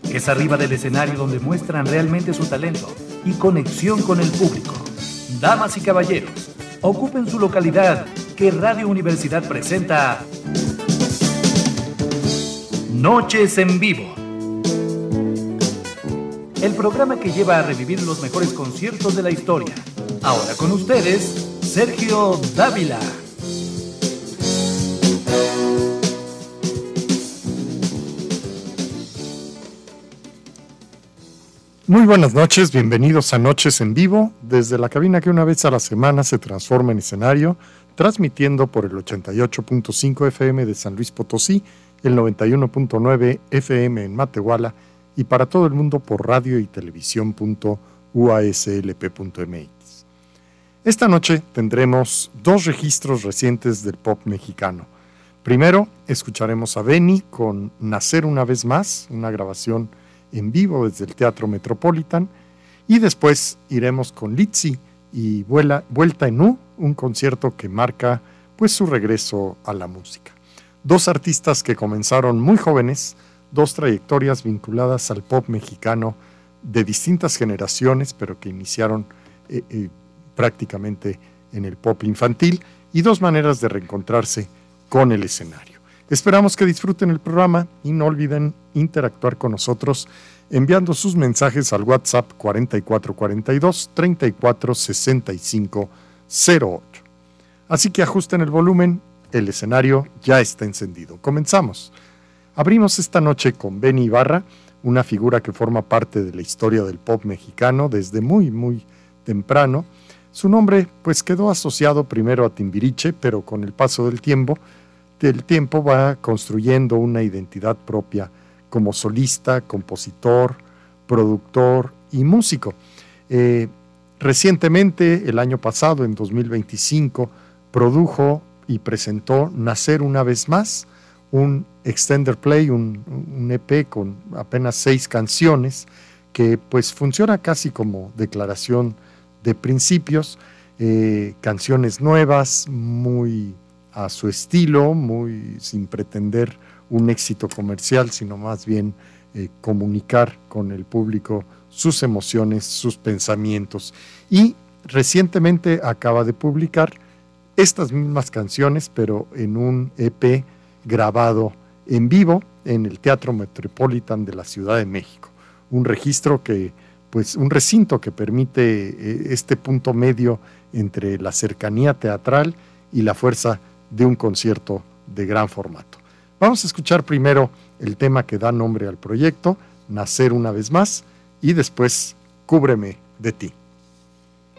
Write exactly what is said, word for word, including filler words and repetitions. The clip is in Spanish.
Es arriba del escenario donde muestran realmente su talento y conexión con el público. Damas y caballeros, ocupen su localidad, que Radio Universidad presenta Noches en Vivo. El programa que lleva a revivir los mejores conciertos de la historia. Ahora con ustedes, Sergio Dávila. Muy buenas noches, bienvenidos a Noches en Vivo, desde la cabina que una vez a la semana se transforma en escenario, transmitiendo por el ochenta y ocho punto cinco F M de San Luis Potosí, el noventa y uno punto nueve F M en Matehuala y para todo el mundo por radio y televisión punto U A S L P punto M X. Esta noche tendremos dos registros recientes del pop mexicano. Primero, escucharemos a Benny con Nacer una vez más, una grabación en vivo desde el Teatro Metropolitan, y después iremos con Litzy y Vuela, Vuelta en U, un concierto que marca pues su regreso a la música. Dos artistas que comenzaron muy jóvenes, dos trayectorias vinculadas al pop mexicano de distintas generaciones, pero que iniciaron eh, eh, prácticamente en el pop infantil, y dos maneras de reencontrarse con el escenario. Esperamos que disfruten el programa y no olviden interactuar con nosotros enviando sus mensajes al WhatsApp cuarenta y cuatro cuarenta y dos, treinta y cuatro sesenta y cinco cero ocho. Así que ajusten el volumen, el escenario ya está encendido. Comenzamos. Abrimos esta noche con Benny Ibarra, una figura que forma parte de la historia del pop mexicano desde muy, muy temprano. Su nombre pues quedó asociado primero a Timbiriche, pero con el paso del tiempo, del tiempo va construyendo una identidad propia como solista, compositor, productor y músico. Eh, recientemente, el año pasado, en dos mil veinticinco, produjo y presentó Nacer una vez más, un extender play, un, un E P con apenas seis canciones, que pues funciona casi como declaración de principios, eh, canciones nuevas, muy a su estilo, muy sin pretender un éxito comercial, sino más bien eh, comunicar con el público sus emociones, sus pensamientos. Y recientemente acaba de publicar estas mismas canciones, pero en un E P grabado en vivo en el Teatro Metropolitan de la Ciudad de México. Un registro que, pues, un recinto que permite eh, este punto medio entre la cercanía teatral y la fuerza de un concierto de gran formato. Vamos a escuchar primero el tema que da nombre al proyecto, Nacer una vez más, y después Cúbreme de ti.